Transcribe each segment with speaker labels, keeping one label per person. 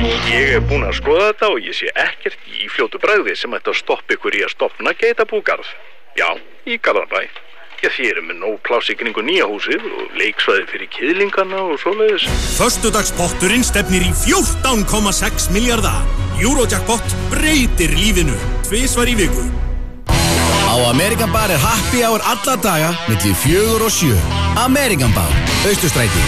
Speaker 1: Ég búinn að skoða þetta og ég sé ekkert í fljótu bragði sem ætti að stoppa ykkur í að stofna geitabúgarð. Já, í Garðabæ. Þið eru með nóg pláss í kringu nýja húsið og leiksvæði fyrir kiðlingana og svoleiðis.
Speaker 2: Föstudagspotturinn stefnir í 14,6 milljarða. Eurojackpot breytir lífinu. Tvisvar í viku.
Speaker 3: Á American Bar happy hour alla daga milli 4 og 7. American Bar, Austurstræti.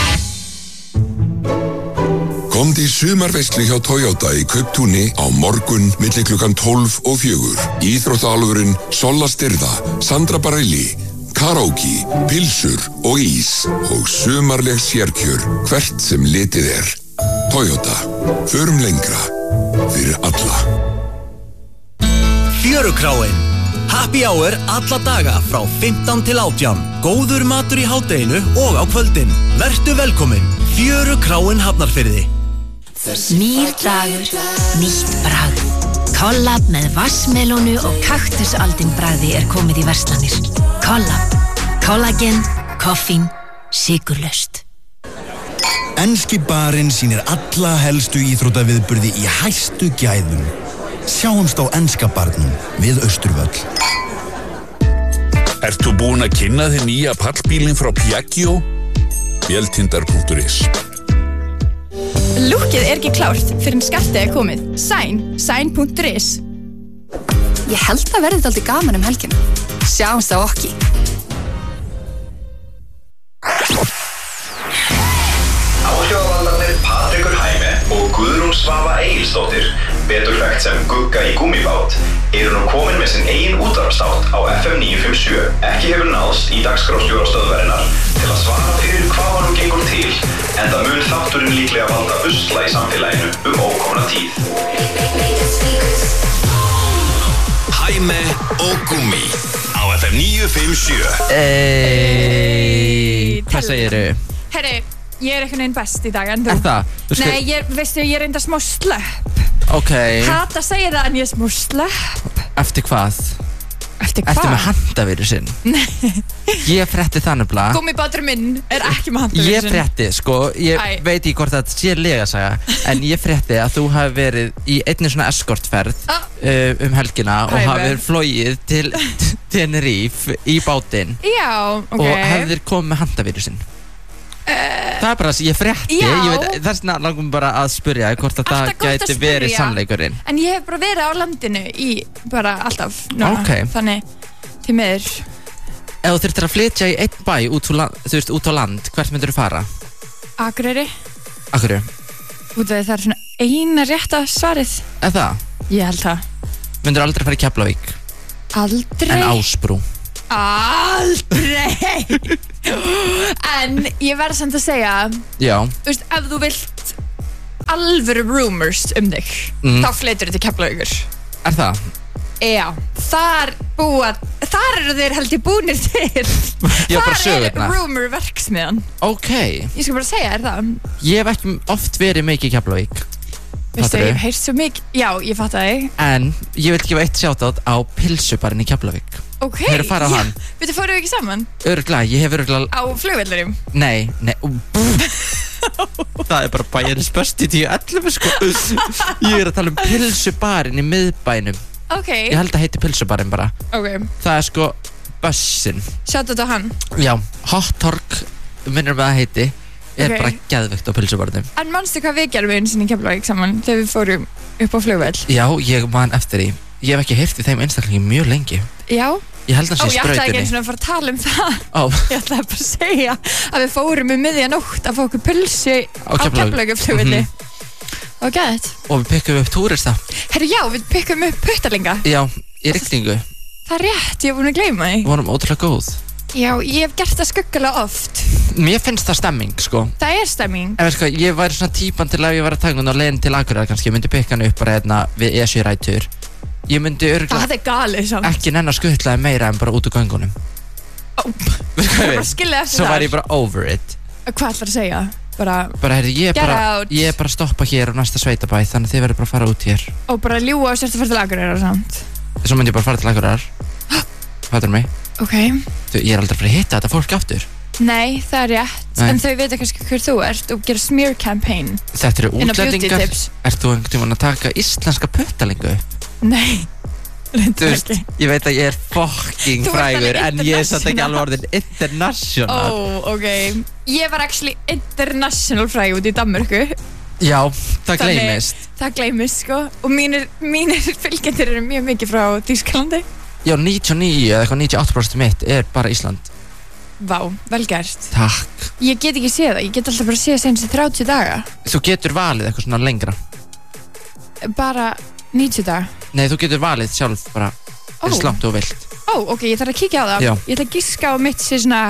Speaker 4: Komdu í sumarveislu hjá Toyota í Kauptúni á morgun milli klukkan 12 og 4. Íþróttaálfurinn Solla Styrða, Sandra Bareilly, karaoke, pilsur og ís og sumarleg sérkjör hvert sem litið er. Toyota, förum lengra fyrir alla.
Speaker 3: Fjörukráin. Happy hour alla daga frá 15 til 18. Góður matur í hádeginu og á kvöldin. Vertu velkomin. Fjörukráin Hafnarfirði.
Speaker 5: Nýr dagur, nýtt bragð. Collab með vassmelónu og kaktusaldin bragði komið í verslanir. Collab. Kollagen, koffín, sykurlaust.
Speaker 3: Enski barinn sýnir alla helstu íþróttaviðburði í hæstu gæðum. Sjáumst á enska barnum við Austurvöll.
Speaker 6: Ert þú búinn að kynna þig nýja pallbílinn frá Piaggio? Véltindar.is.
Speaker 7: Lúkkið ekki klárt fyrir en skartið komið. Sign.is. Ég held að verði dálítið gaman helgina. Sjáumst á okki.
Speaker 8: Áhrifavaldarnir Patrekur Hæme og Guðrún Svava Egilsdóttir, betur þekkt sem Gugga í gúmmibát, eru nú komin með sinn eigin útvarpsþátt á FM 957. Ekki hefur náðst í dagskrárstjóra stöðvarinnar til að svara fyrir hvað nú gengur til, enda mun þátturinn líklega valda usla í samfélaginu ókomna tíð.
Speaker 4: Hæme og Gúmmi á FM 957.
Speaker 9: Hvað segirðu?
Speaker 7: Herri, ég einhvern veginn best í dag en þú.
Speaker 9: Er það?
Speaker 7: Nei, veistu, ég reyndar smá slöpp.
Speaker 9: Ok.
Speaker 7: Hata að segja það en ég smá slöpp.
Speaker 9: Eftir hvað?
Speaker 7: Eftir hvað?
Speaker 9: Ertu með handavírusinn?
Speaker 7: Nei.
Speaker 9: Ég frétti það nefnilega.
Speaker 7: Gummibátur minn ekki með handavírusinn.
Speaker 9: Ég frétti, sko, ég veit ekki hvort þetta sé legasaga, en ég frétti að þú hafi verið í einni svona eskortferð helgina og hafið flogið til Tenerife í bátinn.
Speaker 7: Já, ok.
Speaker 9: Og hefðir komið með handavírusinn. Það er bara þess að ég frétti, þess vegna langum bara að spyrja hvort að það gæti verið sannleikurinn.
Speaker 7: En ég hef bara verið á landinu í bara alltaf núna, þannig til miður.
Speaker 9: Ef þú þyrftir að flytja í einn bæ út á land, hvert myndir þú fara?
Speaker 7: Akureyri.
Speaker 9: Akureyri?
Speaker 7: Út af það er svona eina rétta svarið.
Speaker 9: Er það?
Speaker 7: Ég held það.
Speaker 9: Myndir þú aldrei fara í Keflavík?
Speaker 7: Aldrei.
Speaker 9: En Ásbrú?
Speaker 7: Aldrei. En ég verð samt að segja,
Speaker 9: já,
Speaker 7: þú veist, ef þú vilt alvöru rumors þig, þá flytur til Keflavíkur.
Speaker 9: Er það?
Speaker 7: Já, þar eru þeir held ég búnir til. Þar er rumor verksmiðan.
Speaker 9: Ok.
Speaker 7: Ég skal bara segja þér það.
Speaker 9: Ég hef ekki oft verið mikið í Keflavík.
Speaker 7: Veistu, ég hef heyrt svo mikið. Já, ég fatt það þig.
Speaker 9: En ég vil gefa eitt shoutout á pilsubarinn í Keflavík.
Speaker 7: Ok,
Speaker 9: hefur farið á hann.
Speaker 7: Veitu, fórum við ekki saman?
Speaker 9: Örugglega, ég hef örugglega
Speaker 7: á flugvellinum?
Speaker 9: Nei Það er bara bæjarins besti 10-11 sko. Ég er að tala um pilsubarinn í miðbænum.
Speaker 7: Ok.
Speaker 9: Ég held að heiti pilsubarinn bara.
Speaker 7: Ok.
Speaker 9: Það er sko bussin.
Speaker 7: Shoutout á hann.
Speaker 9: Já, Hot Tork minnur með að heiti bara geðveikt á pilsubarnum.
Speaker 7: En manstu hvað við gerum einu sinni í Keflavík saman þegar við fórum upp á flugvell?
Speaker 9: Já, ég man eftir því. Ég hef ekki heyrt í þeim einstaklingi mjög lengi.
Speaker 7: Já.
Speaker 9: Ég held að sé sprautinni.
Speaker 7: Ég ætlaði ekki eins og að fara að tala um það. Ég ætlaði bara að segja að við fórum miðjanótt að fá okkur pulsu á Keflavíkurflugvelli. Og gæðið. Og
Speaker 9: við pikkum upp túrista.
Speaker 7: Herru, já, við pikkum upp puttalinga.
Speaker 9: Já, í rigningu.
Speaker 7: Það er rétt, ég hef búin að gleyma því.
Speaker 9: Við vorum ótrúlega góð.
Speaker 7: Já, ég hef gert það skuggalega oft.
Speaker 9: Mér finnst það stemming, sko.
Speaker 7: Það er stemming.
Speaker 9: En sko, ég væri svona típan til að ég var að taka hún á leiðin til Akureyrar kannski. Ég myndi pikka hann upp bara hérna við Esjurætur. Ég myndi örgulega
Speaker 7: það er galið samt.
Speaker 9: Ekki nenn að skuttlaði meira en bara út úr göngunum.
Speaker 7: Bara skilja eftir það.
Speaker 9: Svo væri ég bara over it.
Speaker 7: Hvað ætlar að segja?
Speaker 9: Bara heyrðu, ég er bara að stoppa hér á næsta sveitabæ, þannig þið verður bara að fara út hér.
Speaker 7: Og bara ljúga og sérst að fara til Akureyrar samt.
Speaker 9: Svo myndi ég bara fara til Akureyrar. Fattur mig?
Speaker 7: Ok.
Speaker 9: Ég er aldrei að fara að hitta þetta fólk aftur.
Speaker 7: Nei, það er rétt. En þau veit kannski hver þú ert og gera smear campaign.
Speaker 9: Þetta eru útlendingar. Ert þú einhvern tímann að taka íslenska puttalingu?
Speaker 7: Nei, reyndar ekki.
Speaker 9: Ég veit að ég er fucking frægur en ég er satt ekki alveg orðin international.
Speaker 7: Ok. Ég var actually international fræg út í Danmörku.
Speaker 9: Já, það gleymist.
Speaker 7: Það gleymist, sko. Og mínir fylgjendur eru mjög mikið frá Þýskalandi.
Speaker 9: Já, 99 eða eitthvað 98% mitt er bara Ísland.
Speaker 7: Vá, vel gert.
Speaker 9: Takk.
Speaker 7: Ég get ekki séð það, ég get alltaf bara séð senst í 30 daga.
Speaker 9: Þú getur valið eitthvað svona lengra.
Speaker 7: Bara 90 daga?
Speaker 9: Nei, þú getur valið sjálf bara eins langt og vilt.
Speaker 7: Ok, ég þarf að kíkja á það.
Speaker 9: Já.
Speaker 7: Ég ætla að giska á mitt sé svona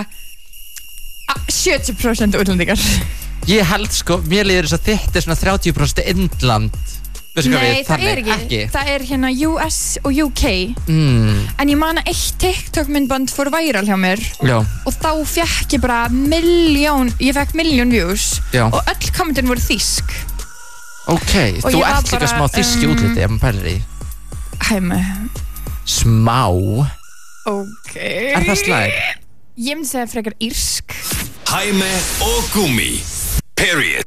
Speaker 7: 70% útlendingar.
Speaker 9: Ég held sko, mér líður þess að þetta er svona 30% Indland.
Speaker 7: Nei, það er ekki. Það er hérna US og UK. En ég man að eitt TikTok myndband fór væral hjá mér.
Speaker 9: Já.
Speaker 7: Og þá fekk ég bara ég fekk 1,000,000 views.
Speaker 9: Já.
Speaker 7: Og öll kommentin voru þýsk.
Speaker 9: Ok, og þú ert líka smá þýski útliti ef maður pælir í.
Speaker 7: Hæmi.
Speaker 9: Smá?
Speaker 7: Ok.
Speaker 9: Er það slæg?
Speaker 7: Ég myndi segja frekar írsk.
Speaker 2: Hæmi og Gúmi. Period.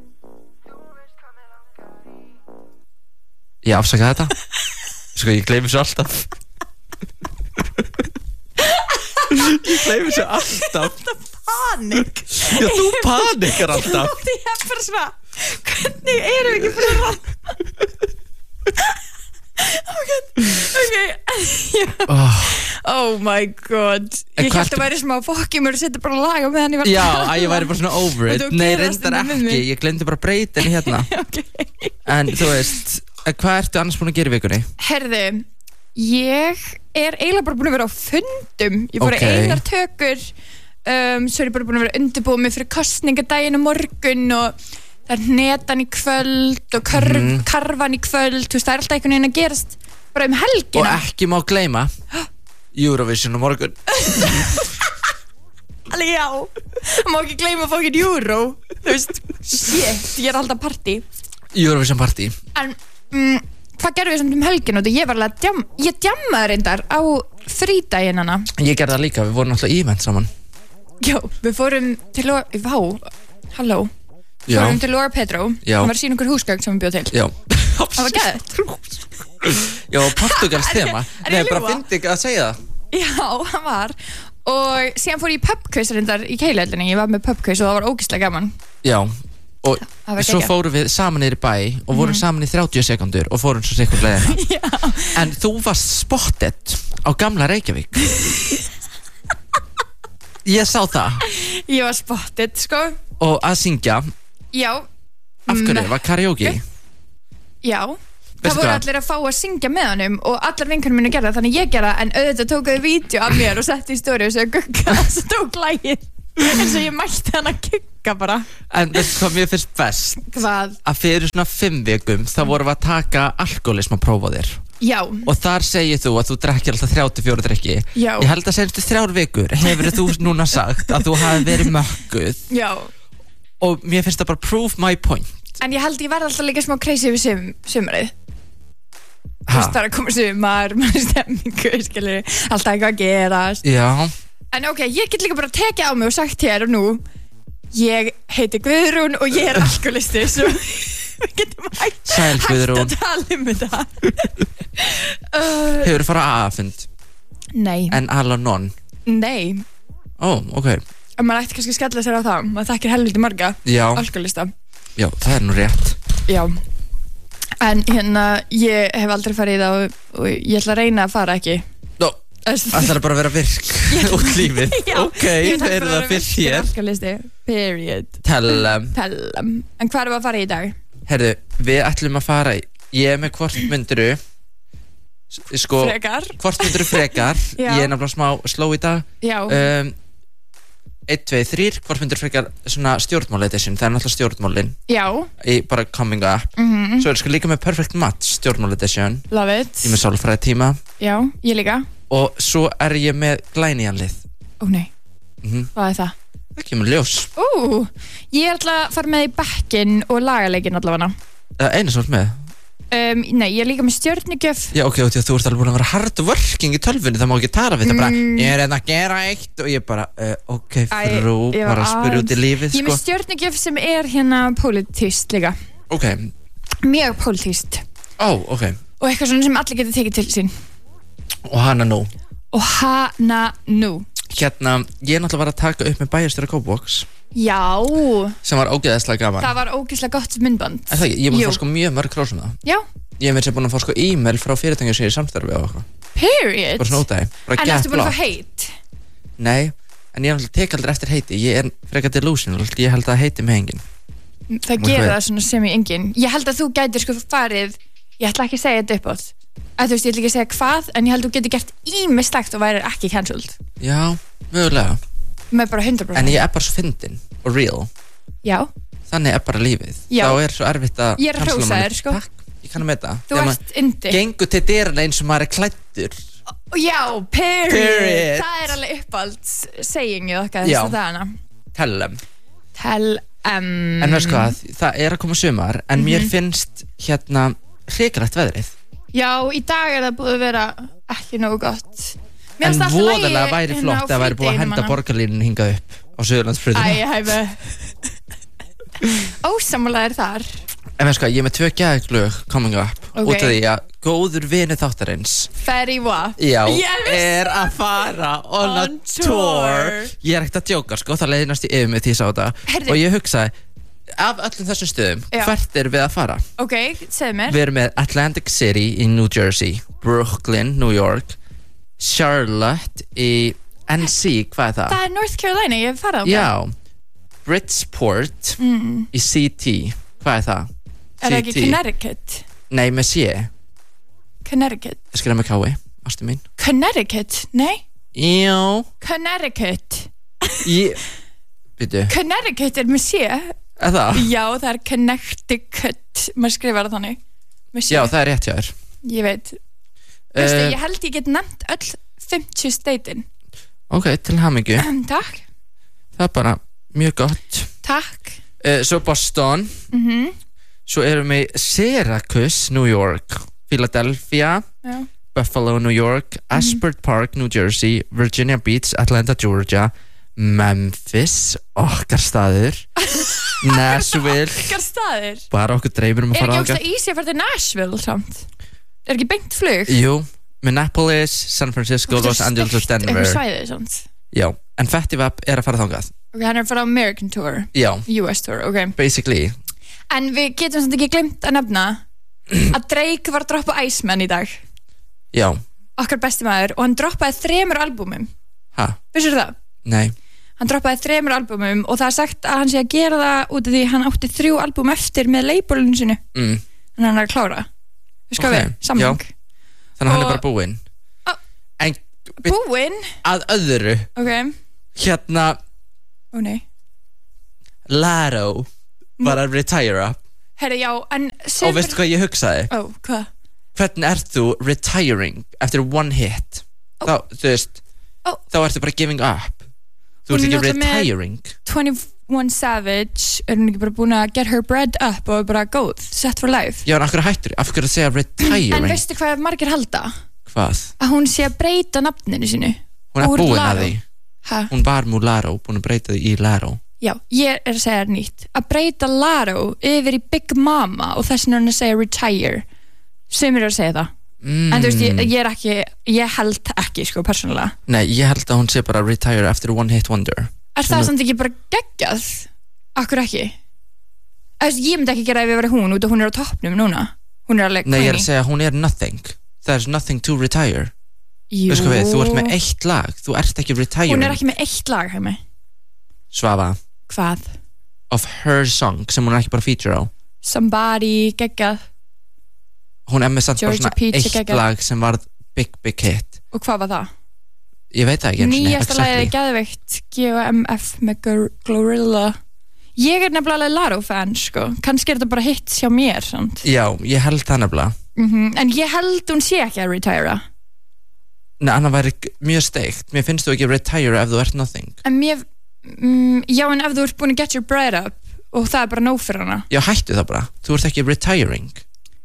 Speaker 9: Ég afsaka þetta. Sko, ég gleymi svo alltaf. Ég gleymi svo alltaf.
Speaker 7: Panik.
Speaker 9: Já, þú panikar alltaf.
Speaker 7: Ég er bara svona, hvernig erum við ekki fyrir það? Oh my god. Ég held að væri smá fokk, ég mörg að setja bara laga með hann.
Speaker 9: Já, að ég væri bara svona over it. Nei, reyndar ekki, ég glemdi bara breytinni hérna. En þú veist, hvað ertu annars búin að gera í vikunni?
Speaker 7: Herðu, ég er eiginlega bara búin að vera á fundum. Ég fór í einar tökur. Svo er ég bara búin að vera undirbúið mig fyrir kosningadaginn og morgun og það er netan í kvöld og karfan í kvöld. Þú veist, það er alltaf einhvern veginn að gerast bara helgina.
Speaker 9: Og ekki má gleyma Eurovision á morgun.
Speaker 7: Alveg já, það má ekki gleyma fokkin Euro. Þú veist, shit, ég er alltaf partí.
Speaker 9: Eurovision partí.
Speaker 7: En hvað gerðum við samt helgina? Ég var alveg ég djammaði reyndar á frídaginn hana.
Speaker 9: Ég gerði það líka, við vorum alltaf í event saman.
Speaker 7: Já, við fórum til halló. Fórum til Laura Pedro.
Speaker 9: Já.
Speaker 7: Hann var að sína okkur húsgögn sem við bjóð til.
Speaker 9: Já.
Speaker 7: Það var gæðið.
Speaker 9: Já, Portugals tema. Nei, bara fyndi ekki að segja það.
Speaker 7: Já, hann var. Og síðan fór ég í pubquiz reyndar í Keiluhöllinni. Ég var með pubquiz og það var ógeðslega gaman.
Speaker 9: Já, og svo fórum við saman niður í bæ og vorum saman í 30 sekundur og fórum svo sikur leiðina.
Speaker 7: Já.
Speaker 9: En þú varst spotted á gamla Reykjavík. Ég sá það.
Speaker 7: Ég var spotted, sko.
Speaker 9: Og að syngja.
Speaker 7: Já.
Speaker 9: Af hverju? Var karaoke?
Speaker 7: Já. Það voru allir að fá að syngja með honum og allar vinkunum mínu gerða, þannig ég gerða, en auðvitað tókuðu vídeo af mér og setti í stóri og svo Gugga sem tók lagið eins og ég mætti hann að Gugga bara. En
Speaker 9: veistu hvað mér finnst best?
Speaker 7: Hvað?
Speaker 9: Að fyrir svona 5 vikum þá vorum við að taka alkoholism að prófa þér.
Speaker 7: Já.
Speaker 9: Og þar segir þú að þú drekkir alltaf 34 drykki.
Speaker 7: Já.
Speaker 9: Ég held að senstu 3 vikur hefur þú núna sagt að þú hafi verið mökkuð.
Speaker 7: Já.
Speaker 9: Og mér finnst það bara prove my point.
Speaker 7: En ég held ég verði alltaf líka smá crazy við sumarið. Þú veist, það er að koma sumar, maður stemmingu, skilur, alltaf eitthvað að gerast.
Speaker 9: Já.
Speaker 7: En ok, ég get líka bara tekið á mig og sagt hér og nú, ég heiti Guðrún og ég er alkoholisti, svo við getum hægt að tala þetta.
Speaker 9: Hefur þú farað AA-fund?
Speaker 7: Nei.
Speaker 9: En Al-Anon?
Speaker 7: Nei.
Speaker 9: Ok.
Speaker 7: En maður ætti kannski að skella sér á það, maður þekkir helviti marga alkoholista.
Speaker 9: Já, það er nú rétt.
Speaker 7: Já. En hérna, ég hef aldrei farið í það og ég ætla að reyna að fara ekki.
Speaker 9: Það er bara að vera virk út lífið.
Speaker 7: Já,
Speaker 9: ok, það er það fyrst hér.
Speaker 7: Alkoholisti, period.
Speaker 9: Tellum.
Speaker 7: En hvað erum við að fara í dag?
Speaker 9: Herðu, við ætlum að fara í, ég er með hvort mynduru
Speaker 7: Frekar.
Speaker 9: Hvort mynduru frekar. Ég er nefnilega smá sló í dag.
Speaker 7: Já.
Speaker 9: 1, 2, 3, hvort myndir frekar svona stjórnmál edition, það er náttúrulega stjórnmálin.
Speaker 7: Já.
Speaker 9: Í bara coming up. Svo er sko líka með perfect match stjórnmál edition.
Speaker 7: Love it.
Speaker 9: Ég er með sálfræði tíma.
Speaker 7: Já, ég líka.
Speaker 9: Og svo er ég með glænýjanlið.
Speaker 7: Ó nei. Hvað er það?
Speaker 9: Það kemur ljós.
Speaker 7: Ég ætla að fara með í bekkinn og lagaleikin allavega.
Speaker 9: Einu svort með.
Speaker 7: Nei, ég er líka með stjörnugjöf.
Speaker 9: Já, ok, þú ert alveg búin að vera hard working í tölvunni, það má ekki tala við það bara, ég er að gera eitt og ég bara, ok, frú, bara að spyrja út í lífið,
Speaker 7: Ég er með stjörnugjöf sem er hérna pólitískt líka.
Speaker 9: Ok.
Speaker 7: Mjög pólitískt.
Speaker 9: Ok.
Speaker 7: Og eitthvað svona sem allir getur tekið til sín.
Speaker 9: Og hana nú. Hérna, ég náttúrulega var að taka upp með bæjarstjóra Kópavogs.
Speaker 7: Já.
Speaker 9: Sem var ógeðslega gaman.
Speaker 7: Það var ógeðslega gott myndband.
Speaker 9: En það ekki, ég er búin að fá sko mjög mörg hrós það.
Speaker 7: Já.
Speaker 9: Ég er búin að fá sko e-mail frá fyrirtækjum sem ég er samstarfi á eitthvað.
Speaker 7: Period.
Speaker 9: Bara svona ódæði.
Speaker 7: En ertu búin að fá heit?
Speaker 9: Nei, en ég tek aldrei eftir heiti. Ég er frekar delusional, ég held að heiti með enginn.
Speaker 7: Það gerir það svona sem í enginn. Ég held að þú gætir sko farið, ég ætla ekki að segja þetta upp átt. Þú veist, ég ætla ekki að segja hvað, en ég held að þú getur gert ýmislegt og værir ekki cancelled.
Speaker 9: Já, mögulega.
Speaker 7: Með bara 100%.
Speaker 9: En ég er bara svo fyndin og real.
Speaker 7: Já.
Speaker 9: Þannig er bara lífið.
Speaker 7: Já.
Speaker 9: Þá er svo erfitt að
Speaker 7: ég er að hrósa þér, sko.
Speaker 9: Takk, ég kann að með það.
Speaker 7: Þú ert indi.
Speaker 9: Gengur til dyrana eins og maður er klæddur.
Speaker 7: Já, period. Það er alveg uppáld segjingu okkar þessu dagana.
Speaker 9: Tell En veist hvað, það er að koma sumar, en mér finnst hérna hrikalegt veðrið.
Speaker 7: Já, í dag er það búið að vera ekki nógu gott.
Speaker 9: En voðalega væri flott að væri búið að henda borgarlínunni hingað upp á Suðurlandsbrautinni.
Speaker 7: Ósammála er þar.
Speaker 9: En veist hvað, ég er með 2 geðglög coming up út af því að góður vinur þáttarins
Speaker 7: Ferry what?
Speaker 9: Já, er að fara on tour. Ég er ekkert að djóka sko, það leiði næst í yfir mig því ég sá þetta. Og ég hugsaði, af öllum þessum stöðum, hvert er við að fara?
Speaker 7: Ok, segð mér.
Speaker 9: Við erum með Atlantic City í New Jersey, Brooklyn, New York, Charlotte í NC, hvað er það?
Speaker 7: Það er North Carolina, ég hef farað á það.
Speaker 9: Já, Bridgeport í CT, hvað er það?
Speaker 7: Er það ekki Connecticut?
Speaker 9: Nei, með C.
Speaker 7: Connecticut.
Speaker 9: Ég skrifa með K-i, ástu mín.
Speaker 7: Connecticut, nei?
Speaker 9: Já.
Speaker 7: Connecticut.
Speaker 9: Býtu.
Speaker 7: Connecticut er með C.
Speaker 9: Er það?
Speaker 7: Já, það er Connecticut, maður skrifar það þannig.
Speaker 9: Já, það er rétt hjá þér.
Speaker 7: Ég veit. Veistu, ég held ég get nefnt öll 50 steitin.
Speaker 9: Ok, til hamingju.
Speaker 7: Takk.
Speaker 9: Það er bara mjög gott.
Speaker 7: Takk.
Speaker 9: Svo Boston. Svo erum við Syracuse, New York, Philadelphia, Buffalo, New York, Asbury Park, New Jersey, Virginia Beach, Atlanta, Georgia, Memphis, okkar staður, Nashville.
Speaker 7: Okkar staður?
Speaker 9: Bara okkur dreifir að fara
Speaker 7: Er ekki ógst að easy að fara til Nashville samt? Er ekki beint flug?
Speaker 9: Jú, Minneapolis, San Francisco, Los Angeles og Denver.
Speaker 7: Eitthvað svæðið samt?
Speaker 9: Já, en Fettivap er að fara þangað.
Speaker 7: Ok, hann er að fara á American Tour?
Speaker 9: Já.
Speaker 7: US Tour, ok.
Speaker 9: Basically.
Speaker 7: En við getum samt ekki glemt að nefna að Drake var að droppa Iceman í dag.
Speaker 9: Já.
Speaker 7: Okkar besti maður, og hann droppaði 3 albúmum.
Speaker 9: Hæ?
Speaker 7: Vissir það?
Speaker 9: Nei.
Speaker 7: Hann droppaði 3 albúmum og það er sagt að hann sé að gera það út af því hann átti 3 albúm eftir með labelinu sinu. Þannig hann er að klára. Við skoðum við, samling.
Speaker 9: Þannig að hann er bara búinn.
Speaker 7: Búinn?
Speaker 9: Að öðru.
Speaker 7: Ok.
Speaker 9: Hérna.
Speaker 7: Ó nei.
Speaker 9: Laro var að retire.
Speaker 7: Herri, já, en
Speaker 9: og veistu hvað ég hugsaði?
Speaker 7: Hvað?
Speaker 9: Hvernig ert þú retiring eftir one hit? Þá, þú veist, þá ertu bara giving up. Þú ert ekki retiring.
Speaker 7: 21 Savage, er hún ekki bara búin að get her bread up og bara góð, set for life?
Speaker 9: Já, en af hverju hættur, af hverju að segja retiring?
Speaker 7: En veistu hvað margir halda?
Speaker 9: Hvað?
Speaker 7: Að hún sé að breyta nafninu sinu.
Speaker 9: Hún er búin að því.
Speaker 7: Hæ?
Speaker 9: Hún var mú Laro, búin að breyta því í Laro.
Speaker 7: Já, ég er að segja það nýtt. Að breyta Laro yfir í Big Mama og þess vegna hún að segja retire. Sem er að segja það. En þú veist, ég held ekki, sko, persónulega.
Speaker 9: Nei, ég held að hún sé bara retire after one hit wonder.
Speaker 7: Er það samt ekki bara geggjað? Akkur ekki? Ég myndi ekki gera ef ég verið hún, út af hún er á toppnum núna. Hún er alveg.
Speaker 9: Nei, ég er að segja, hún er nothing. There's nothing to retire.
Speaker 7: Jú.
Speaker 9: Veistu hvað við, þú ert með 1 lag. Þú ert ekki retiring.
Speaker 7: Hún er ekki með 1 lag, heimi.
Speaker 9: Svafa.
Speaker 7: Hvað?
Speaker 9: Of her song, sem hún er ekki bara feature á.
Speaker 7: Somebody, geggjað.
Speaker 9: Hún er með samt bara svona 1 lag sem var big hit.
Speaker 7: Og hvað var það?
Speaker 9: Ég veit það ekki.
Speaker 7: Nýjasta lagið er geðveikt, GOMF með Glorilla. Ég er nefnilega Laro fan, sko. Kannski er þetta bara hit hjá mér, sant?
Speaker 9: Já, ég held það nefnilega.
Speaker 7: En ég held hún sé ekki að retire.
Speaker 9: Nei, hann væri mjög steikt. Mér finnst þú ekki retire ef þú ert nothing.
Speaker 7: En mér, já, en ef þú ert búin að get your bread up og það er bara nóg fyrir hana.
Speaker 9: Já, hættu það bara. Þú ert ekki retiring.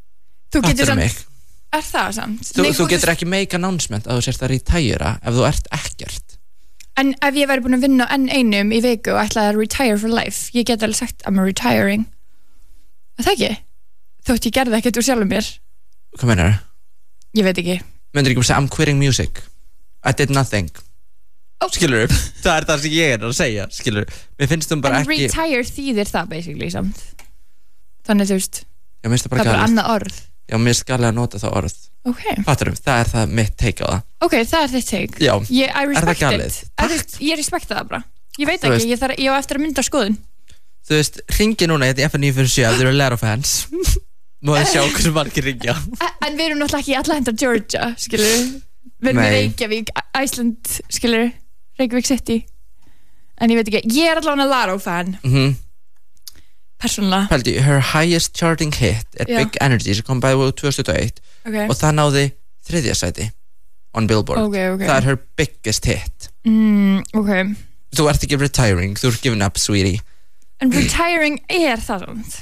Speaker 7: Þú getur samt, er það samt?
Speaker 9: Þú getur ekki make announcement að þú sért að retire ef þú ert ekkert.
Speaker 7: En ef ég væri búin að vinna einum í viku og ætlaði að retire for life, ég get alveg sagt I'm retiring. Er það ekki? Þótt ég gerði ekkert úr sjálfum mér.
Speaker 9: Hvað meinar það?
Speaker 7: Ég veit ekki.
Speaker 9: Myndir ekki bara segja I'm quitting music. I did nothing. Skilur upp, það er það sem ég er að segja. Skilur upp, mér finnst bara
Speaker 7: en
Speaker 9: ekki.
Speaker 7: En retire þýðir það basically samt. Þannig þú veist,
Speaker 9: já, það
Speaker 7: er bara annað orð.
Speaker 9: Já, mér finnst galið að nota það orð.
Speaker 7: Ok.
Speaker 9: Fatturum, það er það mitt take á það.
Speaker 7: Ok, það er þitt take.
Speaker 9: Já,
Speaker 7: I respect
Speaker 9: er það galið?
Speaker 7: It. Ég respekta það bara. Ég veit ekki, ég á eftir að mynda skoðun.
Speaker 9: Þú veist, ringi núna í FN957 ef þú eru Lero fans. Má þið sjá hversu margir ringja.
Speaker 7: En við erum náttúrulega ekki í Atlanta, Georgia, skilur. Við erum í Reykjavík, Iceland, skilur. Reykjavík City. En ég veit ekki, ég er allavega Laro fan. Persónulega.
Speaker 9: Pældi, her highest charting hit er Big Energy sem kom bæði úr 2001 og það náði 3. sæti on Billboard. Það er her biggest hit.
Speaker 7: Ok.
Speaker 9: Þú ert ekki retiring, þú ert giving up, sweetie.
Speaker 7: En retiring er það svona.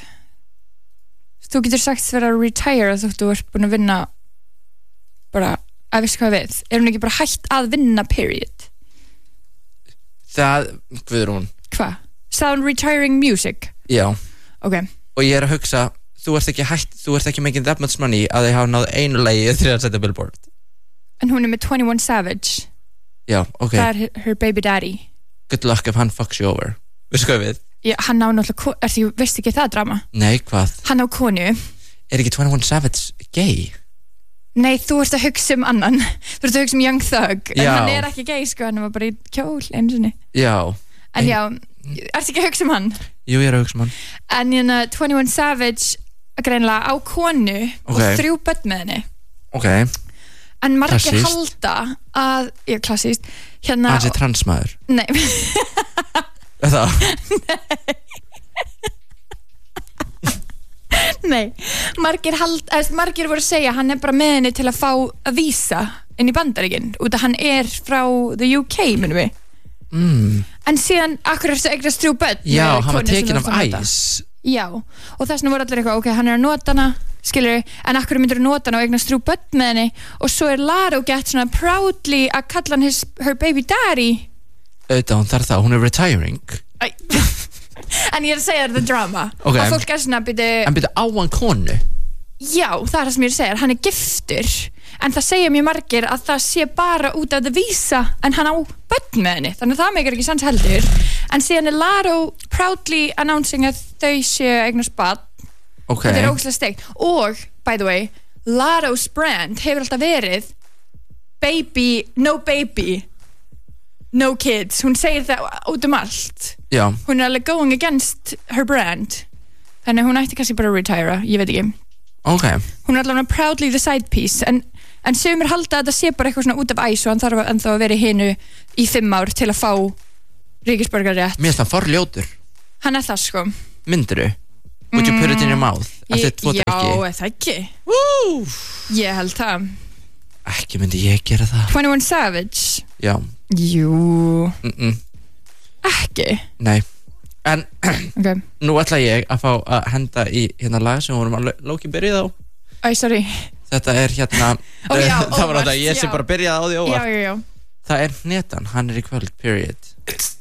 Speaker 7: Þú getur sagt fyrir að retire þótt þú ert búin að vinna bara, að veist hvað við er hún ekki bara hætt að vinna period?
Speaker 9: Það, Guðrún.
Speaker 7: Hvað? Sound retiring music?
Speaker 9: Já.
Speaker 7: Ok.
Speaker 9: Og ég er að hugsa, þú ert ekki hætt, þú ert ekki making that much money að þið hafa náð einu lagi í 3. sæti Billboard.
Speaker 7: En hún er með 21 Savage.
Speaker 9: Já, ok.
Speaker 7: Það er her baby daddy.
Speaker 9: Good luck if hann fucks you over. Veistu hvað við?
Speaker 7: Já, hann á náttúrulega, veistu ekki það drama?
Speaker 9: Nei, hvað?
Speaker 7: Hann á konu.
Speaker 9: Er ekki 21 Savage gay?
Speaker 7: Nei, þú ert að hugsa annan. Þú ert að hugsa Young Thug. En
Speaker 9: já.
Speaker 7: Hann er ekki gay, sko, hann var bara í kjól einu sinni.
Speaker 9: Já.
Speaker 7: En já, ertu ekki að hugsa hann?
Speaker 9: Jú, ég er að hugsa hann.
Speaker 7: En 21 Savage greinlega á konu og 3 börn með henni.
Speaker 9: Ok.
Speaker 7: En margir halda að, já, klassíst, hérna.
Speaker 9: Hann sé transmaður.
Speaker 7: Nei.
Speaker 9: Það?
Speaker 7: Nei, margir voru að segja hann er bara með henni til að fá að vísa inn í Bandaríkin út að hann er frá the UK, minnum við. En síðan, akkur er þetta eignast 3 börn?
Speaker 9: Já, hann var tekinn af ICE.
Speaker 7: Já, og þess vegna voru allir eitthvað, ok, hann er að nota hana, skilur, en akkur myndir að nota hana og eignast 3 börn með henni og svo er Laro gett svona proudly að kalla hann her baby daddy.
Speaker 9: Auðvitað, hún þarf það, hún er retiring.
Speaker 7: En ég er að segja þetta drama.
Speaker 9: Okay.
Speaker 7: Að fólk er svona að
Speaker 9: En byrja á hann konu?
Speaker 7: Já, það er það sem ég er að segja. Hann er giftur. En það segja mjög margir að það sé bara út af það vísa en hann á börn með henni. Þannig að það meikar ekki sans heldur. En síðan er Laro proudly announcing að þau séu eignast barn.
Speaker 9: Okay.
Speaker 7: Þetta er ógeðslega steikt. Og, by the way, Laro's brand hefur alltaf verið baby, no kids. Hún segir það út allt.
Speaker 9: Já.
Speaker 7: Hún er alveg going against her brand. Þannig hún ætti kannski bara að retire, ég veit ekki.
Speaker 9: Ok.
Speaker 7: Hún er allavega proudly the side piece. En sumir halda að það sé bara eitthvað svona út af æs og hann þarf ennþá að vera í hinu í 5 ár til að fá ríkisborgararétt.
Speaker 9: Mér finnst það forljótur.
Speaker 7: Hann er það, sko.
Speaker 9: Myndirðu? Would you put it in your mouth?
Speaker 7: Já, það ekki. Ég held það.
Speaker 9: Ekki myndi ég gera það.
Speaker 7: 21 Savage?
Speaker 9: Já.
Speaker 7: Jú. Ekki?
Speaker 9: Nei. En
Speaker 7: okay.
Speaker 9: Nú ætla ég að fá að henda í hérna lag sem vorum alveg lóki byrjuð á.
Speaker 7: Æ, sorry.
Speaker 9: Þetta er hérna
Speaker 7: það
Speaker 9: var þetta ég sem bara byrjaði á því óvart.
Speaker 7: Já.
Speaker 9: Það er Hnetan, hann er í kvöld, period.